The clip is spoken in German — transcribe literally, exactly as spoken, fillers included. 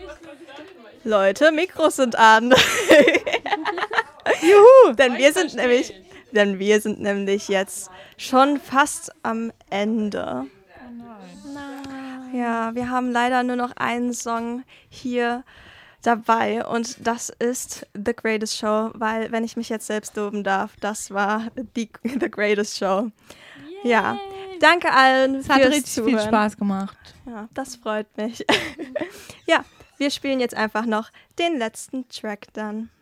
Leute, Mikros sind an. Juhu! Denn wir sind nämlich, denn wir sind nämlich jetzt schon fast am Ende. Nein. Ja, wir haben leider nur noch einen Song hier dabei und das ist The Greatest Show, weil, wenn ich mich jetzt selbst loben darf, das war die The Greatest Show. Yay. Ja, danke allen es hat fürs richtig Zuhören. viel Spaß gemacht. Ja, das freut mich. Ja, wir spielen jetzt einfach noch den letzten Track dann.